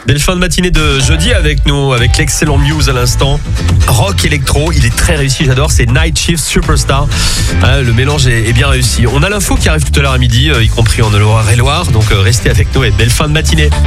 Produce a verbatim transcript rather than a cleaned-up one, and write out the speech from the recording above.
Belle fin de matinée de jeudi avec nous, avec l'excellent Muse à l'instant. Rock électro, il est très réussi, j'adore, c'est Night Shift Superstar. Ah, le mélange est, est bien réussi. On a l'info qui arrive tout à l'heure à midi, euh, y compris en Eure-et-Loire, donc euh, restez avec nous et belle fin de matinée.